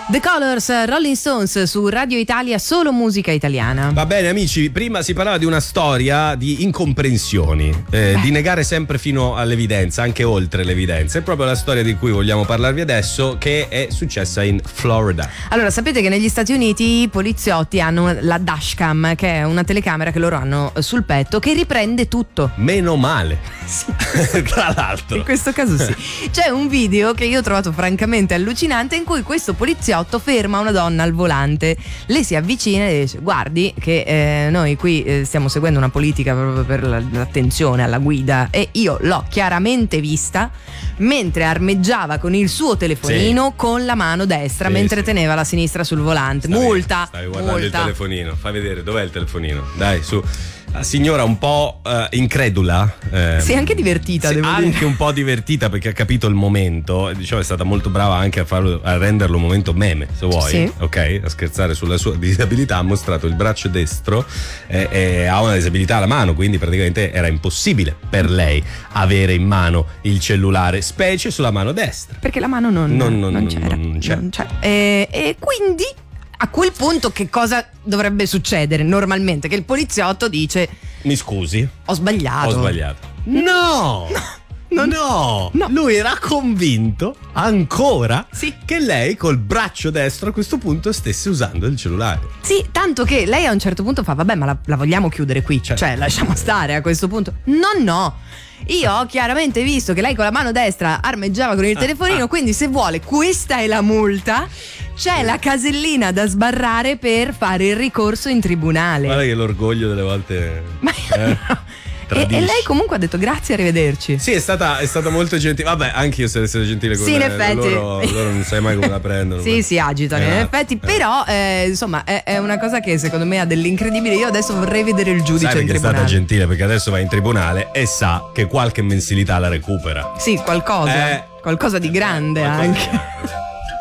The Colors, Rolling Stones su Radio Italia, solo musica italiana. Va bene amici, prima si parlava di una storia di incomprensioni, di negare sempre fino all'evidenza, anche oltre l'evidenza. È proprio la storia di cui vogliamo parlarvi adesso, che è successa in Florida. Allora, sapete che negli Stati Uniti i poliziotti hanno la dashcam, che è una telecamera che loro hanno sul petto, che riprende tutto. Meno male. Sì. Tra l'altro. In questo caso sì. C'è un video che io ho trovato francamente allucinante, in cui questo poliziotto ferma una donna al volante, le si avvicina e dice: guardi che noi qui stiamo seguendo una politica proprio per l'attenzione alla guida, e io l'ho chiaramente vista mentre armeggiava con il suo telefonino, sì, con la mano destra, sì, mentre teneva la sinistra sul volante. Multa. Stavi guardando il telefonino, fai vedere dov'è il telefonino, dai, su. La signora un po' incredula, sì, anche divertita, devo anche dire. un po' divertita, perché ha capito il momento. Diciamo, è stata molto brava anche a renderlo un momento meme, se vuoi, sì, ok, a scherzare sulla sua disabilità. Ha mostrato il braccio destro e ha una disabilità alla mano, quindi praticamente era impossibile per lei avere in mano il cellulare, specie sulla mano destra, perché la mano non c'è. E quindi a quel punto che cosa dovrebbe succedere normalmente? Che il poliziotto dice: mi scusi, ho sbagliato. No! No. Lui era convinto ancora, sì, che lei col braccio destro a questo punto stesse usando il cellulare. Sì, tanto che lei a un certo punto fa: vabbè, ma la vogliamo chiudere qui? Cioè, lasciamo stare a questo punto. No. Io ho chiaramente visto che lei con la mano destra armeggiava con il telefonino, quindi se vuole, questa è la multa. C'è la casellina da sbarrare per fare il ricorso in tribunale. Guarda che l'orgoglio delle volte. Ma e lei comunque ha detto grazie, arrivederci. Sì, è stata molto gentile. Vabbè, anche io se essere gentile con sì, in effetti loro non sai mai come la prendono. Sì, si agitano in effetti. Però insomma è una cosa che secondo me ha dell'incredibile. Io adesso vorrei vedere il giudice in tribunale. È stata gentile, perché adesso va in tribunale e sa che qualche mensilità la recupera. Sì, qualcosa di grande anche.